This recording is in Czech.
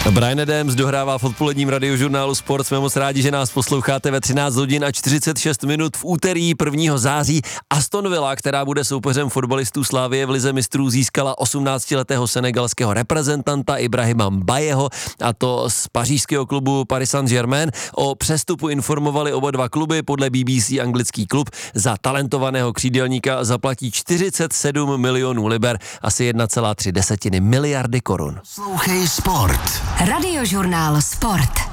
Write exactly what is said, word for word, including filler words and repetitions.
Bryan Adams dohrává v odpoledním radiožurnálu Sport. Jsme moc rádi, že nás posloucháte ve třináct hodin a čtyřicet šest minut v úterý prvního září. Aston Villa, která bude soupeřem fotbalistů Slavie v lize mistrů, získala osmnáctiletého senegalského reprezentanta Ibrahima Mbayeho, a to z pařížského klubu Paris Saint-Germain. O přestupu informovali oba dva kluby. Podle B B C anglický klub za talentovaného křídelníka zaplatí čtyřicet sedm milionů liber, asi jedna celá tři miliardy korun. Poslouchej Sport. Radiožurnál Sport.